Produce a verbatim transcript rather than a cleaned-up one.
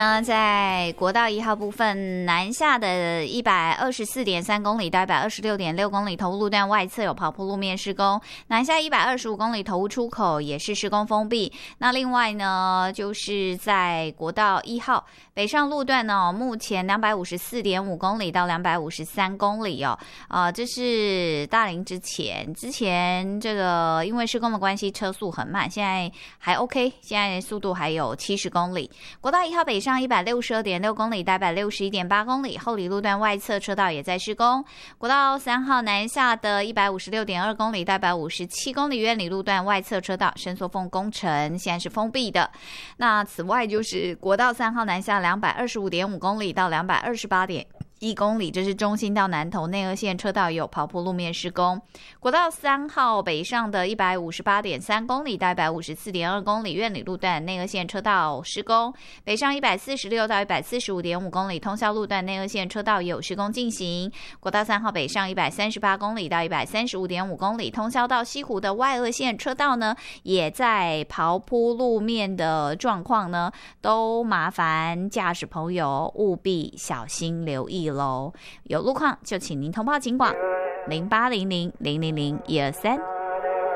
嗯，在国道一号部分南下的一百二十四点三公里到一百二十六点六公里头路段外侧有跑铺路面施工，南下一百二十五公里头出口也是施工封闭。那另外呢，就是在国道一号北上路段呢，目前两百五十四点五公里到两百五十三公里哦，呃，这是大林之前，之前这个因为施工的关系车速很慢，现在还 OK， 现在速度还有七十公里。国道一号北上一百六十二点六公里到一百六十一点八公里，后里路段外侧车道也在施工。国道三号南下的一百五十六点二公里到一百五十七公里院里路段外侧车道伸缩缝工程现在是封闭的。那此外就是国道三号南下两百二十五点五公里到两百二十八点一公里，这是中心到南投内二线车道有跑铺路面施工。国道三号北上的一百五十八点三公里到一百五十四点二公里院里路段内二线车道施工，北上一百四十六到一百四十五点五公里通霄路段内二线车道也有施工进行。国道三号北上一百三十八公里到一百三十五点五公里通霄到西湖的外二线车道呢，也在刨铺路面的状况呢，都麻烦驾驶朋友务必小心留意喽。有路况就请您通报警广零八零零零零零一二三。